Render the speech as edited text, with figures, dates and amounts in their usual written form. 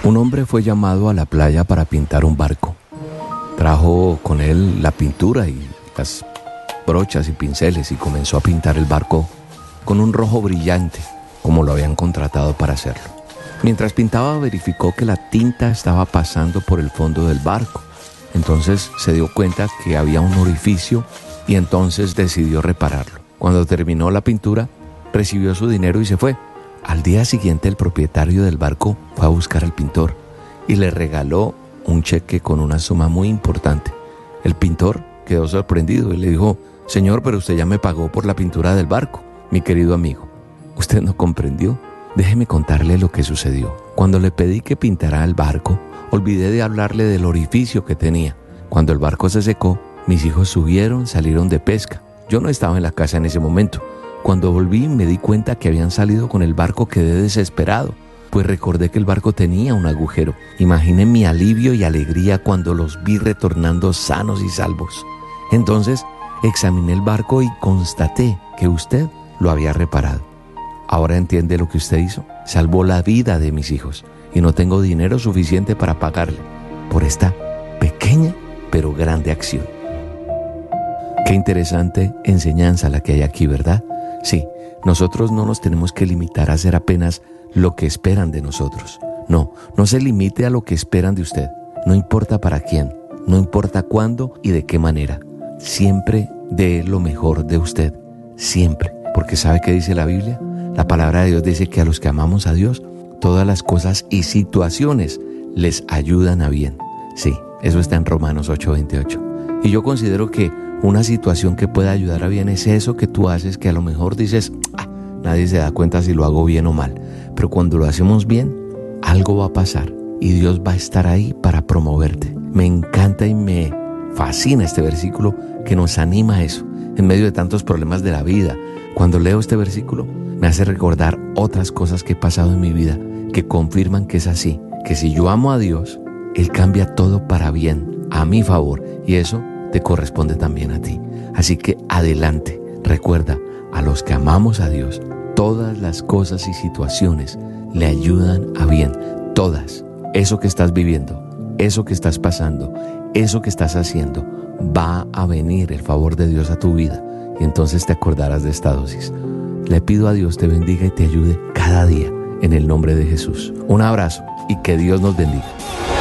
Un hombre fue llamado a la playa para pintar un barco. Trajo con él la pintura y las brochas y pinceles y comenzó a pintar el barco con un rojo brillante, como lo habían contratado para hacerlo. Mientras pintaba, verificó que la tinta estaba pasando por el fondo del barco. Entonces se dio cuenta que había un orificio y entonces decidió repararlo. Cuando terminó la pintura, recibió su dinero y se fue. Al día siguiente, el propietario del barco fue a buscar al pintor y le regaló un cheque con una suma muy importante. El pintor quedó sorprendido y le dijo: «Señor, pero usted ya me pagó por la pintura del barco». «Mi querido amigo, ¿usted no comprendió? Déjeme contarle lo que sucedió. Cuando le pedí que pintara el barco, olvidé de hablarle del orificio que tenía. Cuando el barco se secó, mis hijos salieron de pesca. Yo no estaba en la casa en ese momento. Cuando volví me di cuenta que habían salido con el barco, quedé desesperado, pues recordé que el barco tenía un agujero. Imaginé mi alivio y alegría cuando los vi retornando sanos y salvos. Entonces examiné el barco y constaté que usted lo había reparado. Ahora entiende lo que usted hizo. Salvó la vida de mis hijos y no tengo dinero suficiente para pagarle por esta pequeña pero grande acción». Qué interesante enseñanza la que hay aquí, ¿verdad? Sí, nosotros no nos tenemos que limitar a hacer apenas lo que esperan de nosotros. No se limite a lo que esperan de usted. No importa para quién, no importa cuándo y de qué manera. Siempre dé lo mejor de usted, siempre. Porque ¿sabe qué dice la Biblia? La palabra de Dios dice que a los que amamos a Dios, todas las cosas y situaciones les ayudan a bien. Sí, eso está en Romanos 8:28. Y yo considero que una situación que pueda ayudar a bien es eso que tú haces, que a lo mejor dices: nadie se da cuenta si lo hago bien o mal. Pero cuando lo hacemos bien, algo va a pasar y Dios va a estar ahí para promoverte. Me encanta y me fascina este versículo que nos anima a eso, en medio de tantos problemas de la vida. Cuando leo este versículo, me hace recordar otras cosas que he pasado en mi vida que confirman que es así, que si yo amo a Dios, Él cambia todo para bien, a mi favor, y eso te corresponde también a ti. Así que adelante, recuerda, a los que amamos a Dios, todas las cosas y situaciones le ayudan a bien, todas. Eso que estás viviendo, eso que estás pasando, eso que estás haciendo, va a venir el favor de Dios a tu vida y entonces te acordarás de esta dosis. Le pido a Dios te bendiga y te ayude cada día en el nombre de Jesús. Un abrazo y que Dios nos bendiga.